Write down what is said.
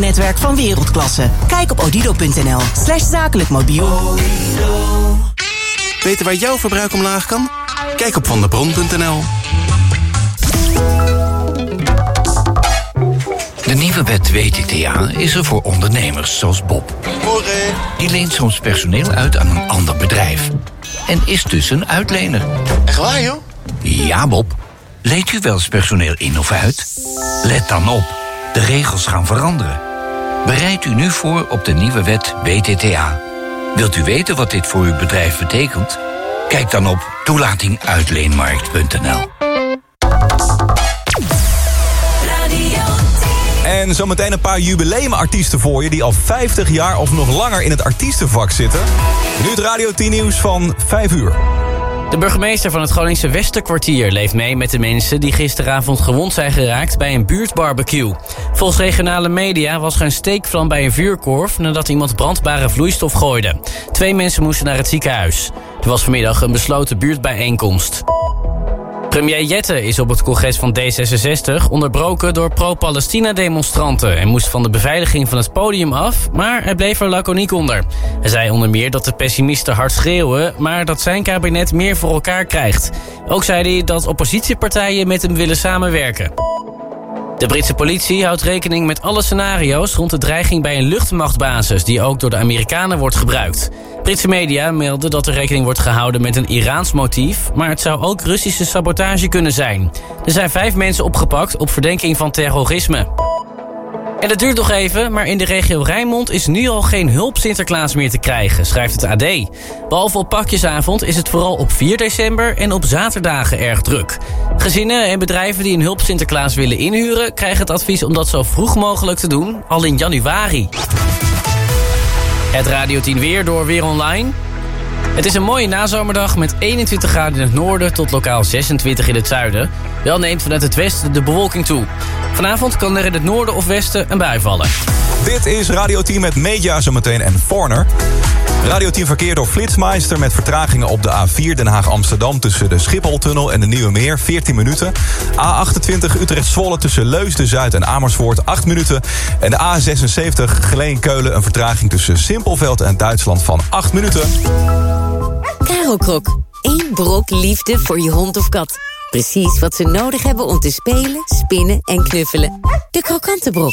wifi-netwerk van wereldklasse. Kijk op odido.nl/zakelijk mobiel. Weten waar jouw verbruik omlaag kan? Kijk op vandebron.nl. De nieuwe wet WTTA is er voor ondernemers zoals Bob. Morgen. Die leent soms personeel uit aan een ander bedrijf. En is dus een uitlener. Echt waar, joh? Ja, Bob. Leent u wel eens personeel in of uit? Let dan op. De regels gaan veranderen. Bereid u nu voor op de nieuwe wet WTTA. Wilt u weten wat dit voor uw bedrijf betekent? Kijk dan op toelatinguitleenmarkt.nl. En zometeen een paar jubileumartiesten voor je die al 50 jaar of nog langer in het artiestenvak zitten. Nu het Radio 10 nieuws van 5 uur. De burgemeester van het Groningse Westerkwartier leeft mee met de mensen die gisteravond gewond zijn geraakt bij een buurtbarbecue. Volgens regionale media was er een steekvlam bij een vuurkorf nadat iemand brandbare vloeistof gooide. 2 mensen moesten naar het ziekenhuis. Er was vanmiddag een besloten buurtbijeenkomst. Premier Jette is op het congres van D66 onderbroken door pro-Palestina-demonstranten en moest van de beveiliging van het podium af, maar hij bleef er laconiek onder. Hij zei onder meer dat de pessimisten hard schreeuwen, maar dat zijn kabinet meer voor elkaar krijgt. Ook zei hij dat oppositiepartijen met hem willen samenwerken. De Britse politie houdt rekening met alle scenario's rond de dreiging bij een luchtmachtbasis die ook door de Amerikanen wordt gebruikt. Britse media melden dat er rekening wordt gehouden met een Iraans motief, maar het zou ook Russische sabotage kunnen zijn. Er zijn 5 mensen opgepakt op verdenking van terrorisme. En het duurt nog even, maar in de regio Rijnmond is nu al geen hulp Sinterklaas meer te krijgen, schrijft het AD. Behalve op pakjesavond is het vooral op 4 december en op zaterdagen erg druk. Gezinnen en bedrijven die een hulp Sinterklaas willen inhuren krijgen het advies om dat zo vroeg mogelijk te doen, al in januari. Het Radio 10 weer door Weer Online. Het is een mooie nazomerdag met 21 graden in het noorden tot lokaal 26 in het zuiden. Wel neemt vanuit het westen de bewolking toe. Vanavond kan er in het noorden of westen een bui vallen. Dit is Radio 10 met Media zometeen en Foreigner. Radio 10 verkeer door Flitsmeister met vertragingen op de A4 Den Haag-Amsterdam tussen de Schipholtunnel en de Nieuwe Meer, 14 minuten. A28 Utrecht-Zwolle tussen Leusden-Zuid en Amersfoort, 8 minuten. En de A76 Geleen-Keulen een vertraging tussen Simpelveld en Duitsland van 8 minuten. Caro Krok, 1 brok liefde voor je hond of kat. Precies wat ze nodig hebben om te spelen, spinnen en knuffelen. De krokante brok.